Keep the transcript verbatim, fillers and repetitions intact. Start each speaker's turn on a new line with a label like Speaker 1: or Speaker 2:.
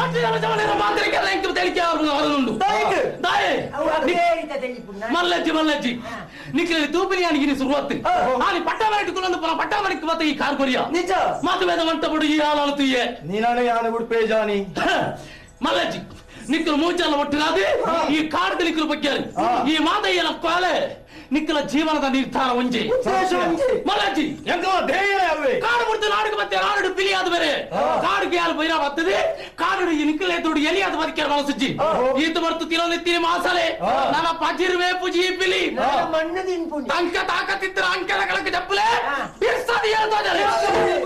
Speaker 1: మల్లెచ్చి మల్లెచ్చి నీకు తూపిలియానికి నీ సురువత్తి అని పట్టమరెట్టుకున్నందు పట్టమరెక్కి పోతే ఈ కారు కొరియా మాత మీద వంటప్పుడు ఈ ఆలాలు తీయే
Speaker 2: ನೀನಾನೇ ಯಾನೆ ಬಿಟ್ಟು ಪೇಜಾನಿ
Speaker 1: మల్లెచ్చి నిక్కులు మూచాల పట్టినది ఈ కాడుకు నిక్కులు పక్కారు ఈ మాతయ్య కాలే నిక్కుల జీవನದ ನಿರ್ಧಾರ ಒಂಜಿ ಮಲ್ಲಜ್ಜಿ
Speaker 2: ಎಂಕೋ ಧೈರ್ಯ ಅವೇ
Speaker 1: ಕಾಡು ಬಿಡ್ತು ನಾಡಿಗೆ ಮತ್ತೆ ನಾಡು ಪಿಲಿಯಾದ ಬೇರೆ ಕಾಡಿಗೆ ಯಾರು ಬೈರ ಬರ್ತದೆ ಕಾಡು ಈ ನಿಕ್ಕಲೆ ತೋಡಿ ಎಲಿಯಾದ ಬದುಕ್ಯಾರ ಮನಸ್ಸುಜ್ಜಿ ಈತ ಬರ್ತು ತಿನ್ನೋದಿತ್ತೀನಿ ಮಾಸಲೆ ನನ್ನ ಪಜಿರ್ವೇ ಪುಜಿ ಪಿಲಿ
Speaker 3: ಮಣ್ಣದಿನ್ ಪುಂಜಿ
Speaker 1: ಅಂಕ ತಾಕತ್ತಿದ್ರ ಅಂಕೆಲ ಕಳಕ ಜಪ್ಪಲೆ ಬಿರ್ಸದಿ ಹೇಳ್ತಾ